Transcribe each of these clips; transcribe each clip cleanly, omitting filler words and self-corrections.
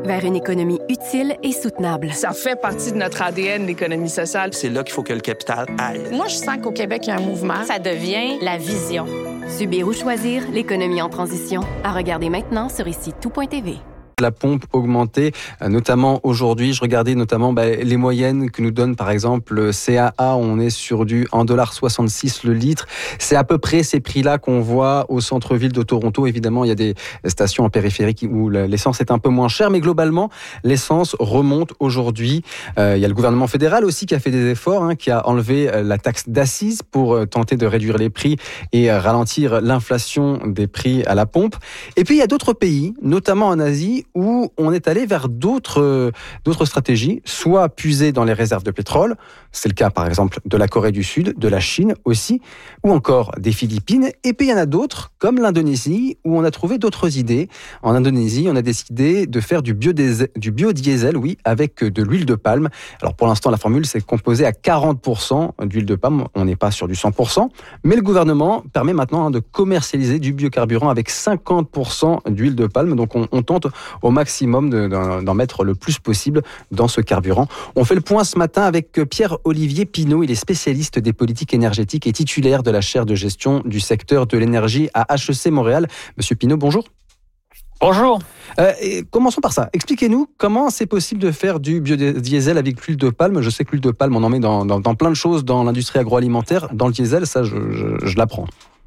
vers une économie utile et soutenable. Ça fait partie de notre ADN, l'économie sociale. C'est là qu'il faut que le capital aille. Moi, je sens qu'au Québec, il y a un mouvement. Ça devient la vision. Subir ou choisir, l'économie en transition. À regarder maintenant sur ici-tout.tv. La pompe augmentée, notamment aujourd'hui. Je regardais notamment les moyennes que nous donne par exemple CAA. On est sur du 1,66$ le litre. C'est à peu près ces prix-là qu'on voit au centre-ville de Toronto. Évidemment, il y a des stations en périphérie où l'essence est un peu moins chère, mais globalement, l'essence remonte aujourd'hui. Il y a le gouvernement fédéral aussi qui a fait des efforts, qui a enlevé la taxe d'assises pour tenter de réduire les prix et ralentir l'inflation des prix à la pompe. Et puis, il y a d'autres pays, notamment en Asie, où on est allé vers d'autres stratégies, soit puiser dans les réserves de pétrole, c'est le cas par exemple de la Corée du Sud, de la Chine aussi, ou encore des Philippines. Et puis il y en a d'autres, comme l'Indonésie, où on a trouvé d'autres idées. En Indonésie, on a décidé de faire du biodiesel, avec de l'huile de palme. Alors pour l'instant, la formule, c'est composé à 40% d'huile de palme. On n'est pas sur du 100%, mais le gouvernement permet maintenant de commercialiser du biocarburant avec 50% d'huile de palme. Donc on tente au maximum d'en mettre le plus possible dans ce carburant. On fait le point ce matin avec Pierre-Olivier Pinault. Il est spécialiste des politiques énergétiques et titulaire de la chaire de gestion du secteur de l'énergie à HEC Montréal. Monsieur Pinault, bonjour. Bonjour. Commençons par ça. Expliquez-nous comment c'est possible de faire du biodiesel avec l'huile de palme. Je sais que l'huile de palme, on en met dans plein de choses dans l'industrie agroalimentaire. Dans le diesel, ça, je l'apprends.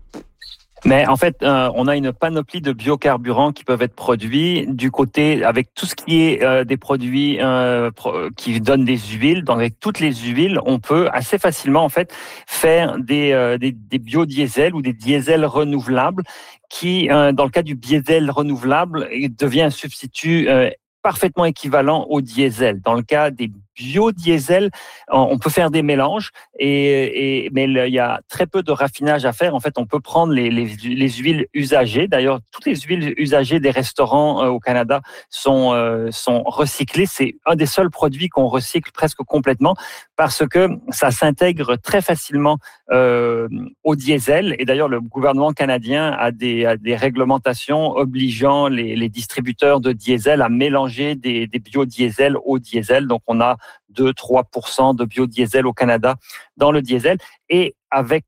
Mais en fait, on a une panoplie de biocarburants qui peuvent être produits du côté avec tout ce qui est des produits qui donnent des huiles. Donc avec toutes les huiles, on peut assez facilement en fait faire des biodiesels ou des diesels renouvelables qui, dans le cas du diesel renouvelable, devient un substitut parfaitement équivalent au diesel. Dans le cas des biodiesel, on peut faire des mélanges, mais il y a très peu de raffinage à faire. En fait, on peut prendre les huiles usagées. D'ailleurs, toutes les huiles usagées des restaurants au Canada sont recyclées. C'est un des seuls produits qu'on recycle presque complètement parce que ça s'intègre très facilement au diesel. Et d'ailleurs, le gouvernement canadien a des réglementations obligeant les distributeurs de diesel à mélanger des biodiesels au diesel. Donc, on a 2-3% de biodiesel au Canada dans le diesel. Et avec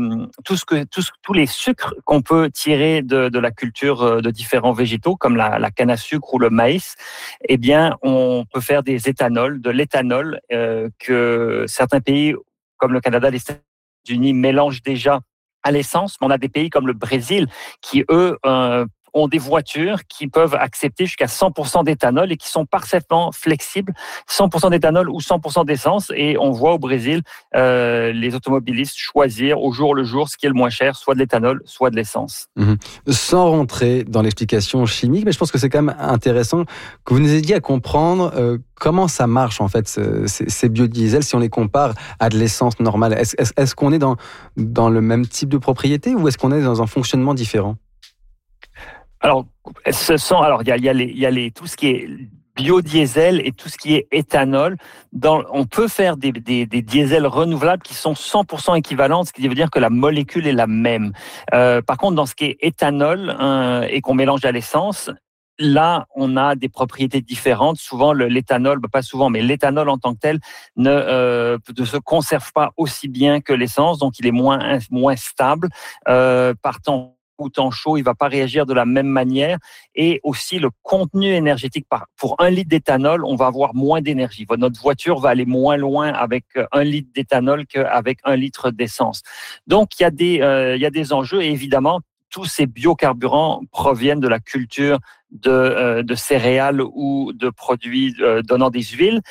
tous les sucres qu'on peut tirer de la culture de différents végétaux, comme la canne à sucre ou le maïs, eh bien, on peut faire de l'éthanol que certains pays, comme le Canada, les États-Unis, mélangent déjà à l'essence. Mais on a des pays comme le Brésil qui, eux, ont des voitures qui peuvent accepter jusqu'à 100% d'éthanol et qui sont parfaitement flexibles, 100% d'éthanol ou 100% d'essence. Et on voit au Brésil les automobilistes choisir au jour le jour ce qui est le moins cher, soit de l'éthanol, soit de l'essence. Sans rentrer dans l'explication chimique, mais je pense que c'est quand même intéressant que vous nous aidiez à comprendre comment ça marche en fait, ces biodiesels, si on les compare à de l'essence normale. Est-ce qu'on est dans le même type de propriété ou est-ce qu'on est dans un fonctionnement différent ? Alors, il y a tout ce qui est biodiesel et tout ce qui est éthanol. On peut faire des diesels renouvelables qui sont 100% équivalents, ce qui veut dire que la molécule est la même. Par contre, dans ce qui est éthanol et qu'on mélange à l'essence, là, on a des propriétés différentes. Souvent, l'éthanol, pas souvent, mais l'éthanol en tant que tel ne se conserve pas aussi bien que l'essence, donc il est moins stable. Par temps chaud, il va pas réagir de la même manière. Et aussi, le contenu énergétique, pour 1 litre d'éthanol, on va avoir moins d'énergie. Notre voiture va aller moins loin avec 1 litre d'éthanol qu'avec 1 litre d'essence. Donc, il y a des enjeux et évidemment, tous ces biocarburants proviennent de la culture de céréales ou de produits donnant des huiles.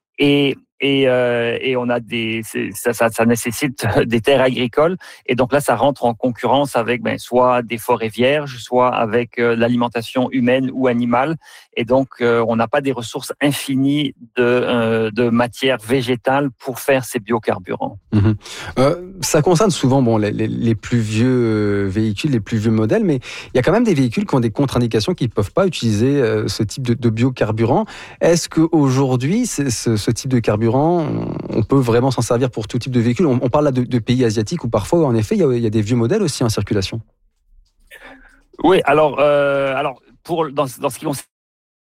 Et on a ça nécessite des terres agricoles et donc là ça rentre en concurrence avec soit des forêts vierges, soit avec l'alimentation humaine ou animale et donc on n'a pas des ressources infinies de matières végétales pour faire ces biocarburants. Ça concerne souvent les plus vieux véhicules, les plus vieux modèles, mais il y a quand même des véhicules qui ont des contre-indications qui ne peuvent pas utiliser ce type de biocarburant. Est-ce qu'aujourd'hui, ce type de carburant, on peut vraiment s'en servir pour tout type de véhicule? On parle là de pays asiatiques où parfois, en effet, il y a des vieux modèles aussi en circulation. Oui, alors dans ce qui concerne